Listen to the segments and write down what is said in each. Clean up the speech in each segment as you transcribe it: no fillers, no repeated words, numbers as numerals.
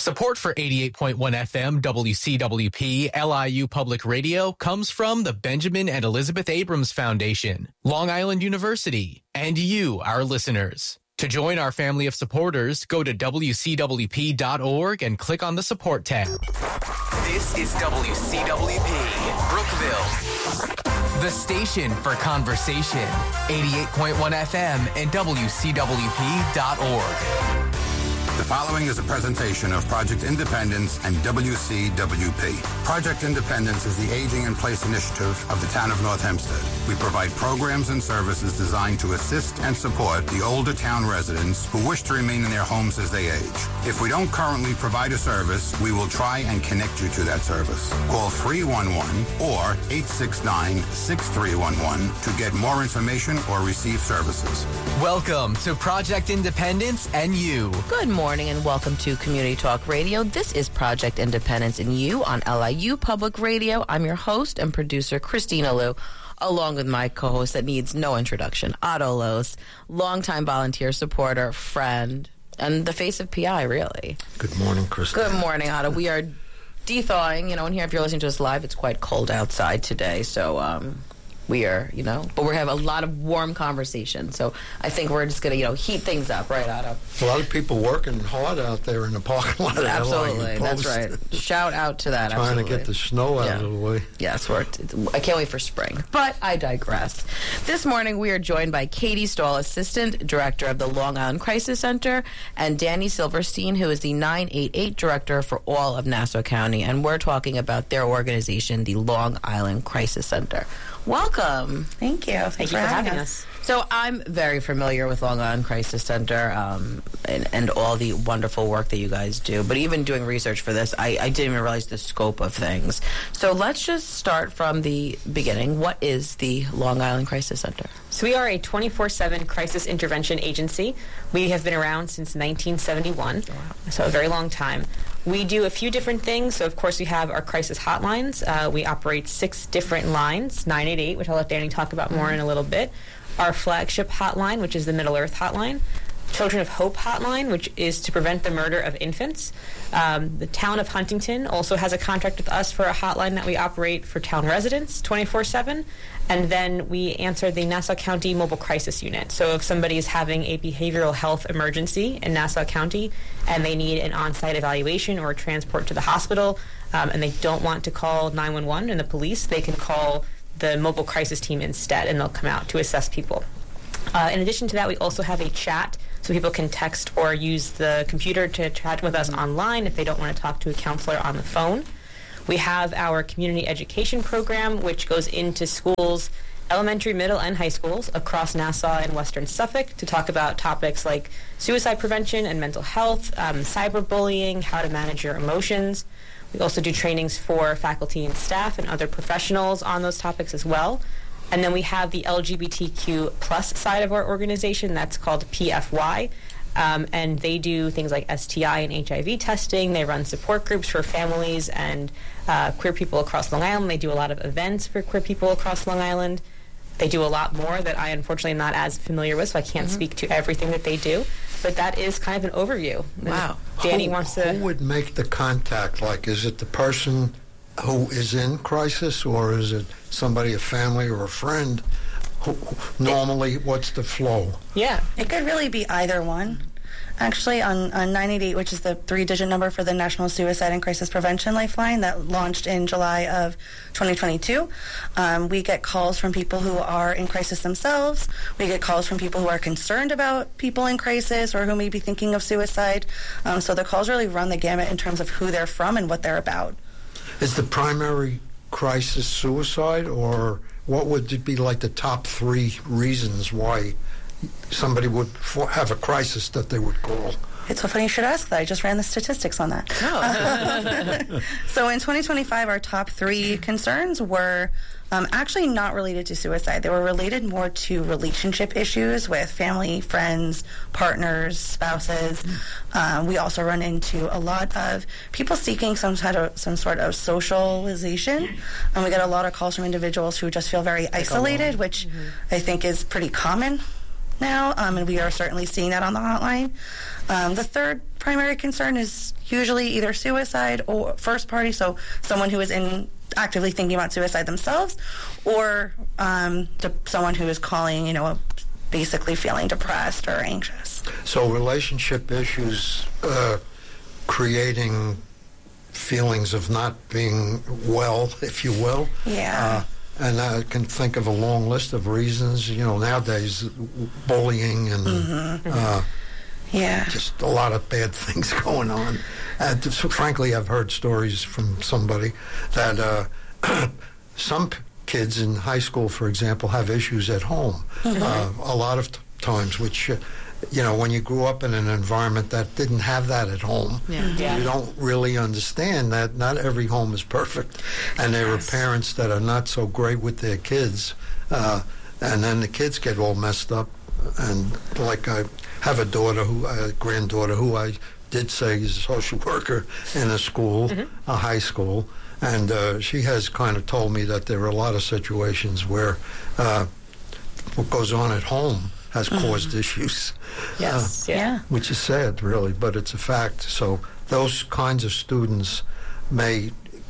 Support for 88.1 FM WCWP LIU Public Radio comes from the Benjamin and Elizabeth Abrams Foundation, Long Island University, and you, our listeners. To join our family of supporters, go to WCWP.org and click on the support tab. This is WCWP, Brookville, the station for conversation, 88.1 FM and WCWP.org. The following is a presentation of Project Independence and WCWP. Project Independence is the Aging in Place initiative of the town of North Hempstead. We provide programs and services designed to assist and support the older town residents who wish to remain in their homes as they age. If we don't currently provide a service, we will try and connect you to that service. Call 311 or 869-6311 to get more information or receive services. Welcome to Project Independence and You. Good morning and welcome to Community Talk Radio. This is Project Independence and You on LIU Public Radio. I'm your host and producer, Christina Liu, along with my co-host that needs no introduction, Otto Los, longtime volunteer supporter, friend, and the face of PI, really. Good morning, Christina. Good morning, Otto. We are de-thawing, and here, if you're listening to us live, it's quite cold outside today, so we are, but we have a lot of warm conversation. So I think we're just going to, heat things up, right, Otto? A lot of people working hard out there in the parking lot. Absolutely, that's right. Shout out to that. Trying to get the snow out of the way. Yes, I can't wait for spring. But I digress. This morning we are joined by Katie Stahl, Assistant Director of the Long Island Crisis Center, and Danny Silverstein, who is the 988 Director for all of Nassau County. And we're talking about their organization, the Long Island Crisis Center. Welcome. Thank you. Thanks for having us. So I'm very familiar with Long Island Crisis Center and all the wonderful work that you guys do. But even doing research for this, I didn't even realize the scope of things. So let's just start from the beginning. What is the Long Island Crisis Center? So we are a 24/7 crisis intervention agency. We have been around since 1971, so a very long time. We do a few different things. So, of course, we have our crisis hotlines. We operate 6 different lines, 988, which I'll let Danny talk about more in a little bit. Our flagship hotline, which is the Middle Earth hotline. Children of Hope hotline, which is to prevent the murder of infants. The town of Huntington also has a contract with us for a hotline that we operate for town residents 24/7. And then we answer the Nassau County Mobile Crisis Unit. So if somebody is having a behavioral health emergency in Nassau County and they need an on-site evaluation or transport to the hospital, and they don't want to call 911 and the police, they can call the mobile crisis team instead, and they'll come out to assess people. In addition to that, we also have a chat, so people can text or use the computer to chat with us online if they don't want to talk to a counselor on the phone. We have our community education program, which goes into schools, elementary, middle, and high schools across Nassau and Western Suffolk to talk about topics like suicide prevention and mental health, cyberbullying, how to manage your emotions. We also do trainings for faculty and staff and other professionals on those topics as well. And then we have the LGBTQ plus side of our organization. That's called PFY. And they do things like STI and HIV testing. They run support groups for families and queer people across Long Island. They do a lot of events for queer people across Long Island. They do a lot more that I unfortunately am not as familiar with, so I can't speak to everything that they do. But that is kind of an overview. Wow. Danny wants to... Who would make the contact? Like, is it the person who is in crisis, or is it somebody, a family or a friend? Normally, what's the flow? Yeah. It could really be either one. Actually, on 988, which is the 3-digit number for the National Suicide and Crisis Prevention Lifeline that launched in July of 2022, we get calls from people who are in crisis themselves. We get calls from people who are concerned about people in crisis or who may be thinking of suicide. So the calls really run the gamut in terms of who they're from and what they're about. Is the primary crisis suicide, or what would it be like the top 3 reasons why somebody would have a crisis that they would call? It's so funny you should ask that. I just ran the statistics on that. Oh. So in 2025, our top 3 concerns were actually not related to suicide. They were related more to relationship issues with family, friends, partners, spouses. We also run into a lot of people seeking some sort of socialization. And we get a lot of calls from individuals who just feel very isolated, which I think is pretty common now, and we are certainly seeing that on the hotline. The third primary concern is usually either suicide or first party, so someone who is actively thinking about suicide themselves, or someone who is calling, basically feeling depressed or anxious. So relationship issues creating feelings of not being well, if you will. Yeah. And I can think of a long list of reasons. Nowadays, bullying and just a lot of bad things going on. Frankly, I've heard stories from somebody that some kids in high school, for example, have issues at home. A lot of times, which when you grew up in an environment that didn't have that at home, you don't really understand that not every home is perfect, and there are parents that are not so great with their kids, and then the kids get all messed up. And like I have a granddaughter who I did say is a social worker in a school, a high school, and she has kind of told me that there are a lot of situations where what goes on at home has caused issues. Yes, which is sad, really, but it's a fact. So those kinds of students the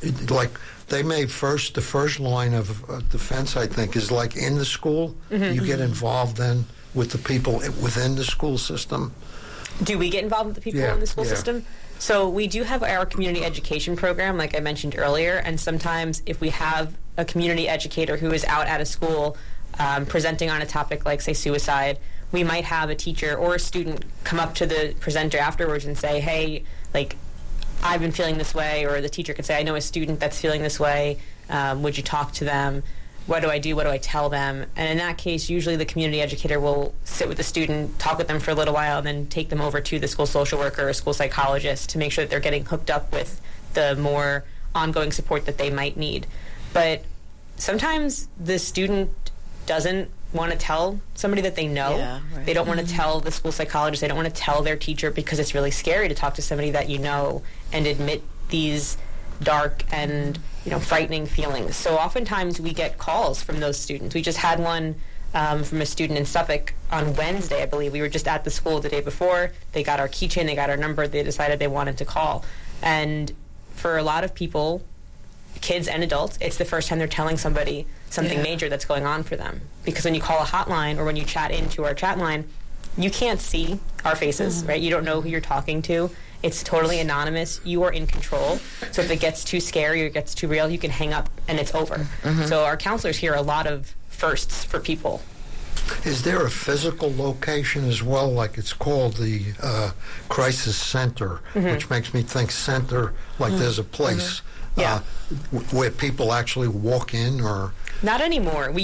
first line of defense, I think, is like in the school. You get involved then with the people within the school system. Do we get involved with the people in the school system? So we do have our community education program, like I mentioned earlier, and sometimes if we have a community educator who is out at a school presenting on a topic like, say, suicide, we might have a teacher or a student come up to the presenter afterwards and say, hey, I've been feeling this way, or the teacher could say, I know a student that's feeling this way, would you talk to them? What do I do? What do I tell them? And in that case, usually the community educator will sit with the student, talk with them for a little while, and then take them over to the school social worker or school psychologist to make sure that they're getting hooked up with the more ongoing support that they might need. But sometimes the student doesn't want to tell somebody that they know. Yeah, right. They don't want to tell the school psychologist. They don't want to tell their teacher because it's really scary to talk to somebody that you know and admit these dark and frightening feelings. So oftentimes we get calls from those students. We just had one from a student in Suffolk on Wednesday, I believe. We were just at the school the day before. They got our keychain, they got our number, they decided they wanted to call. And for a lot of people, kids and adults, it's the first time they're telling somebody something major that's going on for them. Because when you call a hotline or when you chat into our chat line, you can't see our faces, right? You don't know who you're talking to. It's totally anonymous. You are in control. So if it gets too scary or it gets too real, you can hang up and it's over. So our counselors hear a lot of firsts for people. Is there a physical location as well, like it's called the crisis center, which makes me think center, like there's a place where people actually walk in, or? Not anymore. We